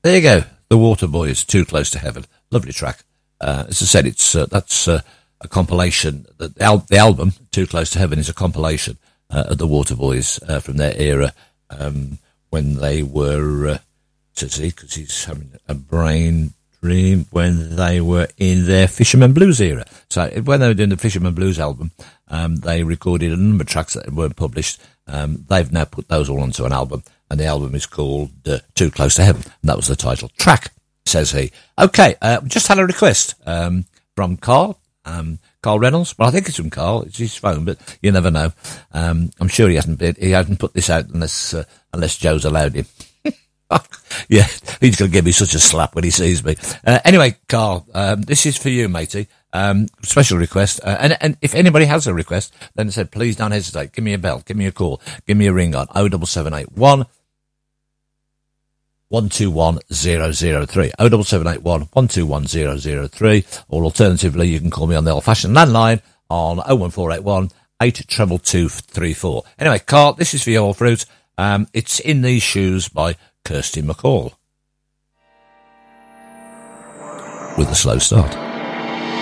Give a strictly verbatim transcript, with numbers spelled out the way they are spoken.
There you go. The Waterboys, Too Close to Heaven. Lovely track. Uh, as I said, it's uh, that's uh, a compilation. The, al- the album, Too Close to Heaven, is a compilation uh, of the Waterboys uh, from their era um, when they were, uh, to see, because he's having a brain dream, when they were in their Fisherman Blues era. So when they were doing the Fisherman Blues album, um, they recorded a number of tracks that weren't published. Um, they've now put those all onto an album, and the album is called uh, Too Close to Heaven, and that was the title track, says he. Okay, uh, just had a request um, from Carl, um, Carl Reynolds. Well, I think it's from Carl. It's his phone, but you never know. Um, I'm sure he hasn't been, he hasn't put this out unless uh, unless Joe's allowed him. Yeah, he's going to give me such a slap when he sees me. Uh, anyway, Carl, um, this is for you, matey. Um, special request. Uh, and, and if anybody has a request, then said, please don't hesitate. Give me a bell. Give me a call. Give me a ring on oh seven seven eight one, one two one zero zero three. oh seven seven eight one, one two one zero zero three. Or alternatively, you can call me on the old-fashioned landline on oh one four eight one, eight two two three four. Anyway, Carl, this is for your fruit. Um, it's In These Shoes by Kirsty MacColl. With a slow start.